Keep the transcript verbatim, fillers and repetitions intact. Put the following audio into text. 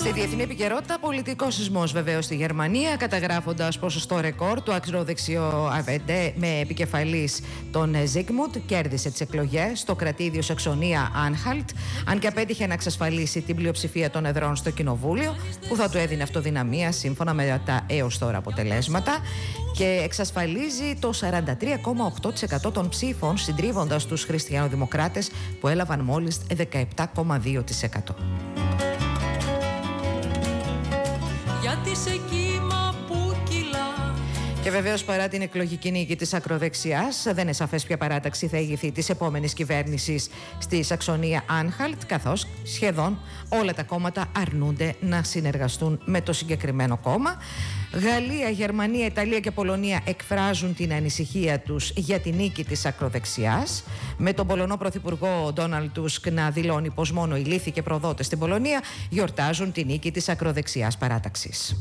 Στη διεθνή επικαιρότητα, πολιτικός σεισμός βεβαίως στη Γερμανία, καταγράφοντας ποσοστό ρεκόρ του ακροδεξιό Αβέντε με επικεφαλής τον Ζίγμουντ, κέρδισε τις εκλογές στο κρατήδιο Σαξονία Άνχαλτ, αν και απέτυχε να εξασφαλίσει την πλειοψηφία των εδρών στο κοινοβούλιο, που θα του έδινε αυτοδυναμία σύμφωνα με τα έως τώρα αποτελέσματα, και εξασφαλίζει το σαράντα τρία κόμμα οκτώ τοις εκατό των ψήφων, συντρίβοντας τους χριστιανοδημοκράτες που έλαβαν μόλις δεκαεπτά κόμμα δύο τοις εκατό. Γιατί σε κύμα που κυλά. Και βεβαίως, παρά την εκλογική νίκη της ακροδεξιάς, δεν είναι σαφές ποια παράταξη θα ηγηθεί της επόμενης κυβέρνησης στη Σαξονία Άνχαλτ, καθώς σχεδόν όλα τα κόμματα αρνούνται να συνεργαστούν με το συγκεκριμένο κόμμα. Γαλλία, Γερμανία, Ιταλία και Πολωνία εκφράζουν την ανησυχία τους για τη νίκη της ακροδεξιάς, με τον Πολωνό Πρωθυπουργό Ντόναλντ Τούσκ να δηλώνει πως μόνο οι λύθοι και προδότες στην Πολωνία γιορτάζουν τη νίκη της ακροδεξιάς παράταξης.